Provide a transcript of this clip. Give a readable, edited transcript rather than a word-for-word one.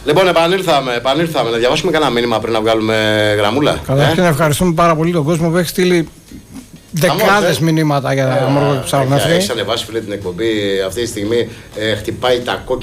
Λοιπόν, επανήλθαμε. Να διαβάσουμε κανένα μήνυμα πριν να βγάλουμε γραμμούλα. Καταρχήν να ευχαριστούμε πάρα πολύ τον κόσμο που έχει στείλει δεκάδες μηνύματα για Αμόργο και Ψαρονέφρι. Έχει ανεβάσει, φίλε, την εκπομπή αυτή τη στιγμή. Χτυπάει τα κόκκινα.